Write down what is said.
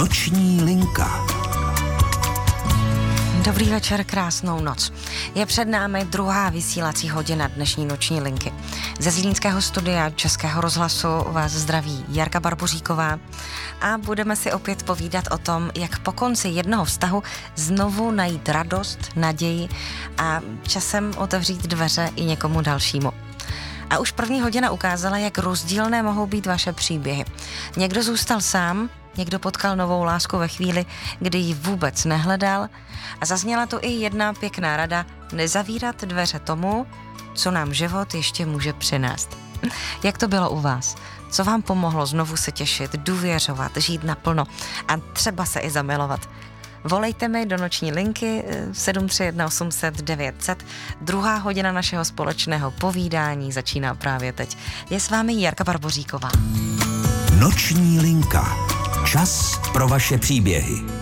Noční linka. Dobrý večer, krásnou noc. Je před námi druhá vysílací hodina dnešní noční linky. Ze zlínského studia Českého rozhlasu vás zdraví Jarka Barboříková a budeme si opět povídat o tom, jak po konci jednoho vztahu znovu najít radost, naději a časem otevřít dveře i někomu dalšímu. A už první hodina ukázala, jak rozdílné mohou být vaše příběhy. Někdo zůstal sám, někdo potkal novou lásku ve chvíli, kdy ji vůbec nehledal a zazněla tu i jedna pěkná rada: nezavírat dveře tomu, co nám život ještě může přinést. Jak to bylo u vás? Co vám pomohlo znovu se těšit, důvěřovat, žít naplno a třeba se i zamilovat? Volejte mi do noční linky 731 800 900. Druhá hodina našeho společného povídání začíná právě teď. Je s vámi Jarka Barboříková. Noční linka. Čas pro vaše příběhy.